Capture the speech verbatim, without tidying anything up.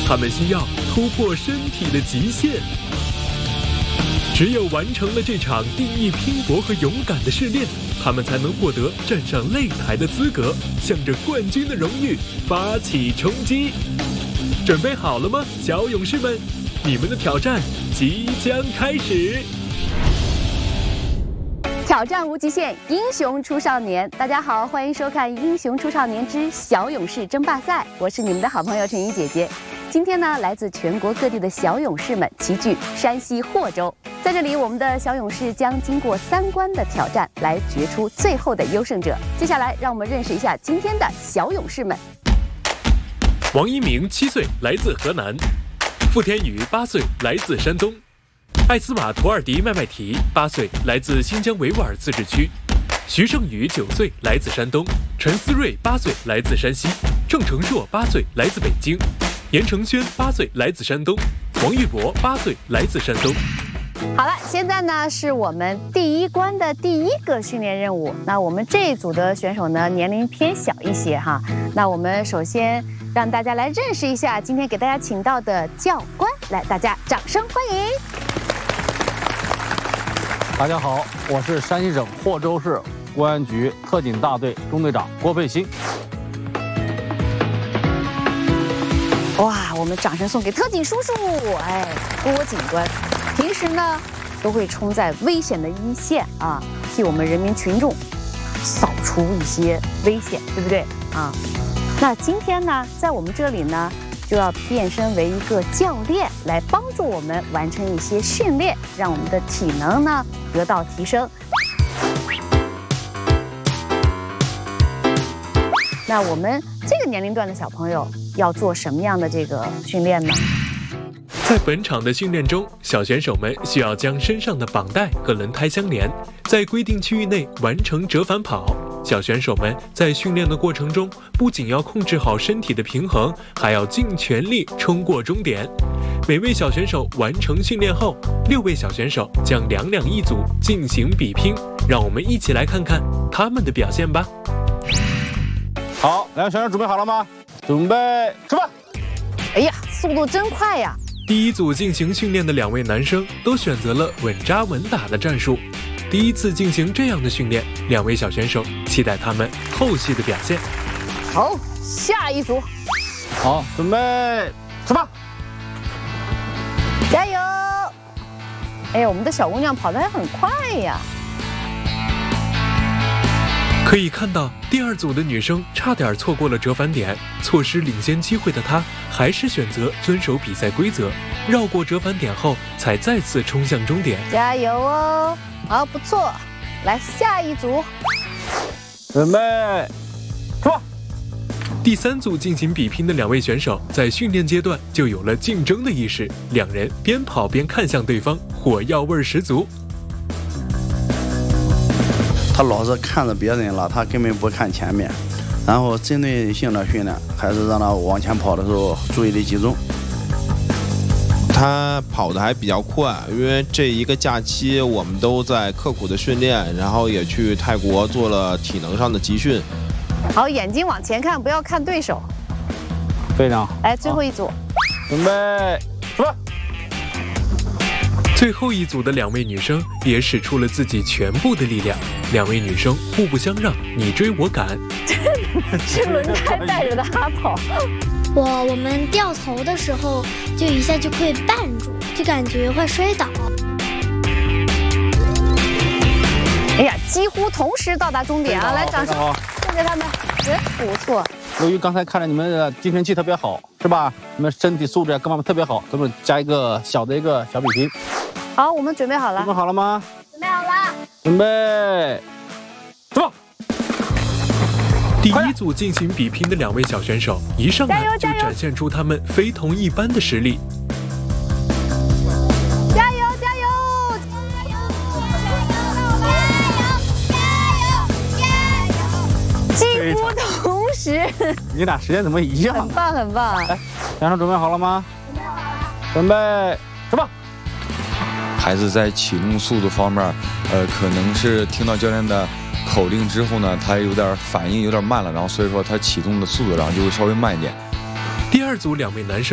他们需要突破身体的极限。只有完成了这场定义拼搏和勇敢的试炼，他们才能获得站上擂台的资格，向着冠军的荣誉发起冲击。准备好了吗，小勇士们？你们的挑战即将开始。 挑战无极限，英雄出少年。大家好，欢迎收看《英雄出少年之小勇士争霸赛》，我是你们的好朋友陈怡姐姐。今天呢，来自全国各地的小勇士们齐聚山西霍州，在这里，我们的小勇士将经过三关的挑战，来决出最后的优胜者。接下来，让我们认识一下今天的小勇士们。 王一鸣七岁，来自河南；傅天宇八岁，来自山东；艾斯玛图尔迪麦麦提八岁，来自新疆维吾尔自治区；徐胜宇九岁，来自山东；陈思睿八岁，来自山西；郑成硕八岁，来自北京；严承轩八岁，来自山东；王玉博八岁，来自山东。 好了，现在呢是我们第一关的第一个训练任务。那我们这一组的选手呢，年龄偏小一些哈。那我们首先让大家来认识一下今天给大家请到的教官，来，大家掌声欢迎。 大家好，我是山西省霍州市公安局特警大队中队长郭佩新。 哇，我们掌声送给特警叔叔，哎，郭警官。平时呢，都会冲在危险的一线啊，替我们人民群众扫除一些危险，对不对啊？那今天呢，在我们这里呢，就要变身为一个教练，来帮助我们完成一些训练，让我们的体能呢得到提升。那我们这个年龄段的小朋友要做什么样的这个训练呢？ 在本场的训练中，小选手们需要将身上的绑带和轮胎相连，在规定区域内完成折返跑。小选手们在训练的过程中，不仅要控制好身体的平衡，还要尽全力冲过终点。每位小选手完成训练后，六位小选手将两两一组进行比拼。让我们一起来看看他们的表现吧。 好，两位选手准备好了吗？准备出发！ 哎呀，速度真快呀！ 第一组进行训练的两位男生都选择了稳扎稳打的战术。第一次进行这样的训练，两位小选手期待他们后续的表现。 好，下一组。 好，准备出发！ 加油！哎呀，我们的小姑娘跑得还很快呀。 可以看到，第二组的女生差点错过了折返点，错失领先机会的她，还是选择遵守比赛规则，绕过折返点后，才再次冲向终点。 加油哦！好，不错。来，下一组。 准备出发！ 第三组进行比拼的两位选手，在训练阶段就有了竞争的意识，两人边跑边看向对方，火药味十足。 他老是看着别人了，他根本不看前面，然后针对性的训练，还是让他往前跑的时候注意力集中。 他跑得还比较快，因为这一个假期我们都在刻苦的训练，然后也去泰国做了体能上的集训。 好，眼睛往前看，不要看对手。 非常好。 来，最后一组， 准备出发！ 最后一组的两位女生也使出了自己全部的力量，两位女生互不相让，你追我赶， 是轮胎带着她跑。 我我们掉头的时候，就一下就会绊住，就感觉会摔倒。 哎呀，几乎同时到达终点啊！来，掌声送给他们，真不错。 由于刚才看着你们的精神气特别好，是吧？你们身体素质各方面特别好，咱们加一个小的一个小比拼。 好，我们准备好了。 准备好了吗？ 准备好了。 准备，出发！ 第一组进行比拼的两位小选手，一上来就展现出他们非同一般的实力。 加油！加油！加油！几乎同时。 你俩时间怎么一样？ 很棒，很棒。 来，两手准备好了吗？ 准备好了。 准备，出发！ 孩子在启动速度方面，呃，可能是听到教练的口令之后呢，他有点反应有点慢了，然后所以说他启动的速度然后就会稍微慢一点。 第二组两位男生